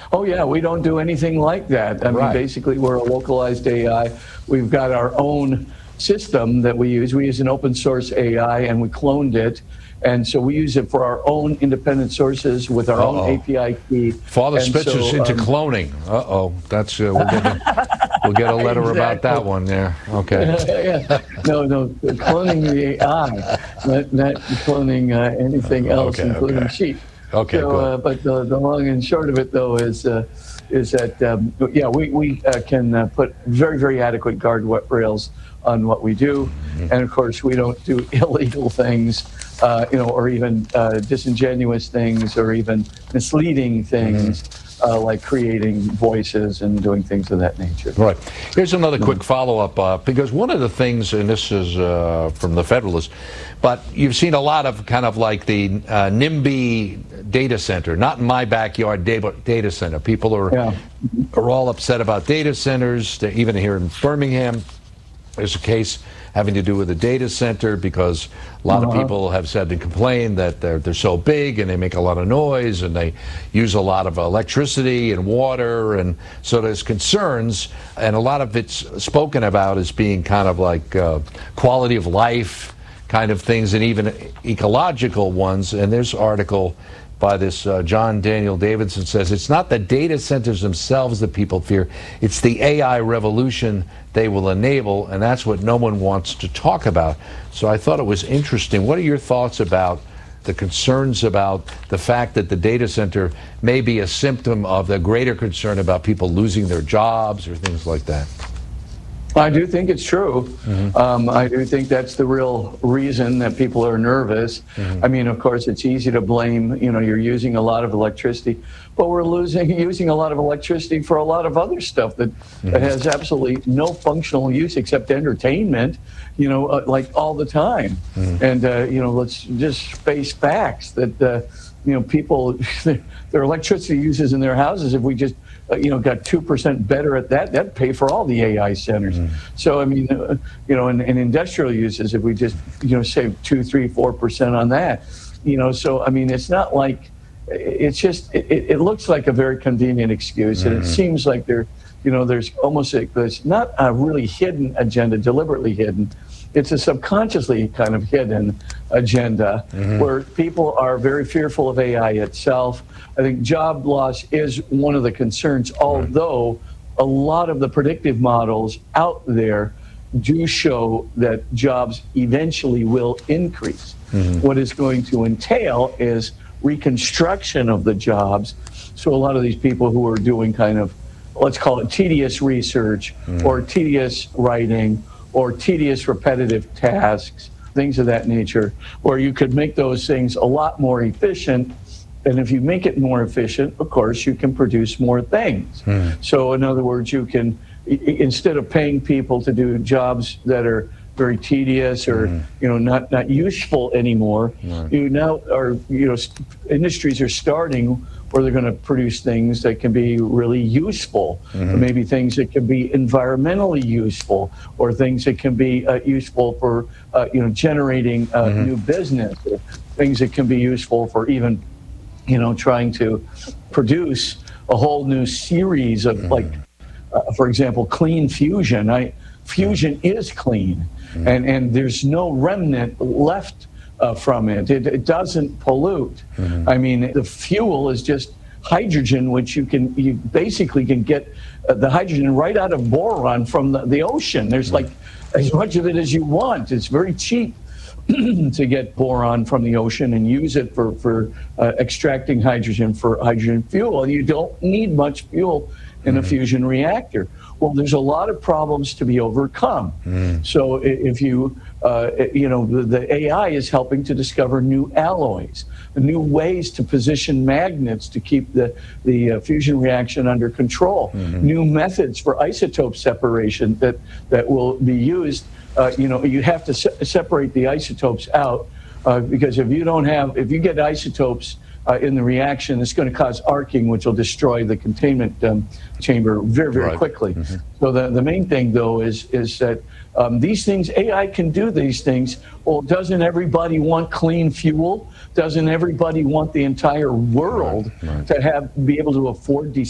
Oh, yeah, we don't do anything like that. I mean, basically, we're a localized AI. We've got our own system that we use. We use an open source AI, and we cloned it. And so we use it for our own independent sources with our own API key. Father Spitzer's into cloning. That's we'll get a letter about that one there. Okay. No, cloning the AI, not cloning anything else, including sheep. Okay. So, but the long and short of it, though, is that we can put very, very adequate guardrails on what we do, and of course we don't do illegal things, or even disingenuous things, or even misleading things, like creating voices and doing things of that nature. Right. Here's another quick follow-up, because one of the things, and this is from the Federalist, but you've seen a lot of kind of like the NIMBY data center, not in my backyard data center. People are all upset about data centers. Even here in Birmingham, there's a case having to do with a data center because a lot of people have said and complained that they're so big and they make a lot of noise and they use a lot of electricity and water, and so there's concerns, and a lot of it's spoken about as being kind of like quality of life kind of things, and even ecological ones. And this article by this John Daniel Davidson says it's not the data centers themselves that people fear, it's the AI revolution they will enable, and that's what no one wants to talk about. So I thought it was interesting. What are your thoughts about the concerns about the fact that the data center may be a symptom of the greater concern about people losing their jobs or things like that? I do think it's true. I do think that's the real reason that people are nervous. I mean, of course, it's easy to blame, you're using a lot of electricity, but we're using a lot of electricity for a lot of other stuff that has absolutely no functional use except entertainment, like all the time. And, let's just face facts that, people, their electricity uses in their houses, if we just got 2% better at that, that'd pay for all the AI centers. So, I mean, in industrial uses, if we just, save 2, 3, 4% on that, so, I mean, it's not like, it's just, it looks like a very convenient excuse. And it seems like there's almost there's not a really hidden agenda, deliberately hidden. It's a subconsciously kind of hidden agenda where people are very fearful of AI itself. I think job loss is one of the concerns, although a lot of the predictive models out there do show that jobs eventually will increase. What it's going to entail is reconstruction of the jobs. So a lot of these people who are doing kind of, let's call it tedious research or tedious writing or tedious repetitive tasks, things of that nature, where you could make those things a lot more efficient. And if you make it more efficient, of course, you can produce more things. So in other words, you can, instead of paying people to do jobs that are very tedious or not useful anymore, you now are, industries are starting where they're going to produce things that can be really useful, or maybe things that can be environmentally useful, or things that can be useful for generating new business, or things that can be useful for even trying to produce a whole new series of for example, clean fusion. Fusion is clean, and there's no remnant left from it. It doesn't pollute. I mean, the fuel is just hydrogen, which you basically can get the hydrogen right out of boron from the ocean. There's like as much of it as you want. It's very cheap to get boron from the ocean and use it for extracting hydrogen for hydrogen fuel. You don't need much fuel in a fusion reactor. Well, there's a lot of problems to be overcome. So if you, the AI is helping to discover new alloys, new ways to position magnets to keep the fusion reaction under control, new methods for isotope separation that will be used. You have to separate the isotopes out because if you get isotopes in the reaction, it's going to cause arcing, which will destroy the containment chamber very, very quickly. So the main thing, though, is that these things, AI can do these things. Well, doesn't everybody want clean fuel? Doesn't everybody want the entire world to be able to afford